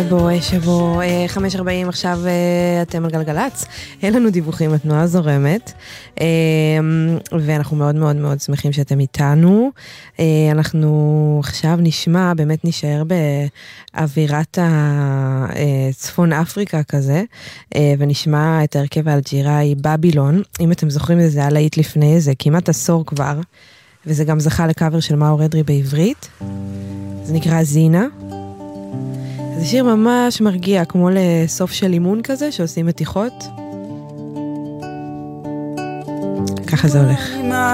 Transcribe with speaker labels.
Speaker 1: שבו 5:40 עכשיו אתם על גלגלץ, אין לנו דיווחים, התנועה זורמת, ואנחנו מאוד מאוד מאוד שמחים שאתם איתנו. אנחנו עכשיו נשמע, באמת נשאר באווירת צפון אפריקה כזה, ונשמע את הרכב האלג'יראי בבילון. אם אתם זוכרים, זה היה להיט לפני זה כמעט עשור כבר, וזה גם זכה לקאבר של מאור אדרי בעברית. זה נקרא זינה. זה שיר ממש מרגיע, כמו לסוף של אימון כזה, שעושים מתיחות. ככה זה הולך.